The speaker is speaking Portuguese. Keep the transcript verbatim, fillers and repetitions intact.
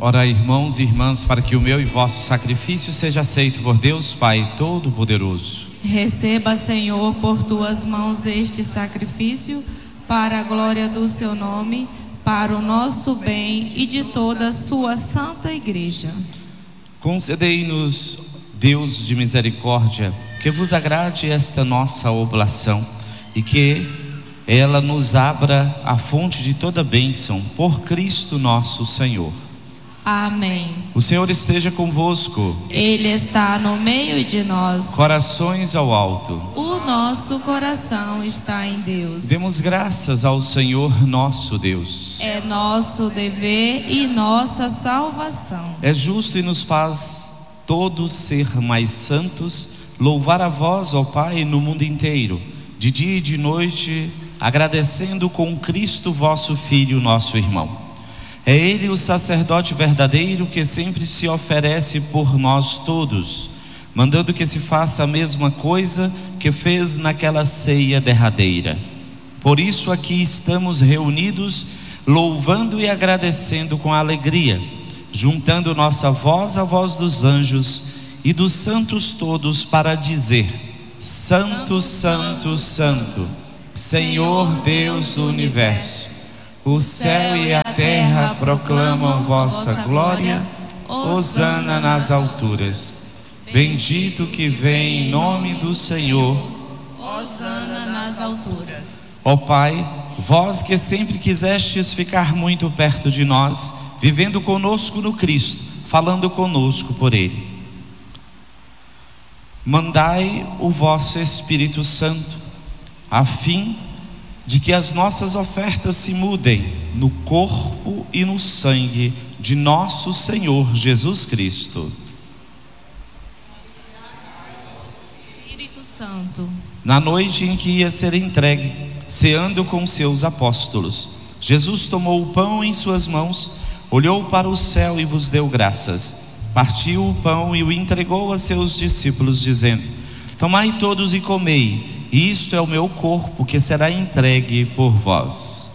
Ora, irmãos e irmãs, para que o meu e vosso sacrifício seja aceito por Deus Pai Todo-Poderoso. Receba, Senhor, por tuas mãos este sacrifício, para a glória do seu nome, para o nosso bem e de toda a sua santa igreja. Concedei-nos, Deus de misericórdia, que vos agrade esta nossa oblação e que ela nos abra a fonte de toda bênção, por Cristo nosso Senhor. Amém. O Senhor esteja convosco. Ele está no meio de nós. Corações ao alto. O nosso coração está em Deus. Demos graças ao Senhor nosso Deus. É nosso dever e nossa salvação. É justo e nos faz todos ser mais santos, louvar a vós, ó Pai, no mundo inteiro, de dia e de noite, agradecendo com Cristo vosso Filho, nosso irmão. É Ele o sacerdote verdadeiro que sempre se oferece por nós todos, mandando que se faça a mesma coisa que fez naquela ceia derradeira. Por isso aqui estamos reunidos, louvando e agradecendo com alegria, juntando nossa voz à voz dos anjos e dos santos todos para dizer: Santo, Santo, Santo, Senhor Deus do Universo. O céu e a terra proclamam vossa glória. Hosana nas alturas. Bendito que vem em nome do Senhor. Hosana nas alturas. Ó Pai, vós que sempre quisestes ficar muito perto de nós, vivendo conosco no Cristo, falando conosco por Ele, mandai o vosso Espírito Santo, a fim de que as nossas ofertas se mudem no corpo e no sangue de nosso Senhor Jesus Cristo. Espírito Santo. Na noite em que ia ser entregue, ceando com seus apóstolos, Jesus tomou o pão em suas mãos, olhou para o céu e vos deu graças. Partiu o pão e o entregou a seus discípulos, dizendo: Tomai todos e comei, isto é o meu corpo que será entregue por vós.